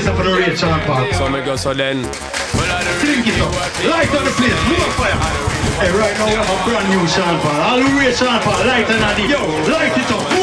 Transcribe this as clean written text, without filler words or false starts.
up for the rate, Sean Paul. So me go so then. Drink it up. Light on the place. More fire. Hey, right now we have a brand new Sean Paul. All the way, Sean Paul. Light on the. Yo, light it up.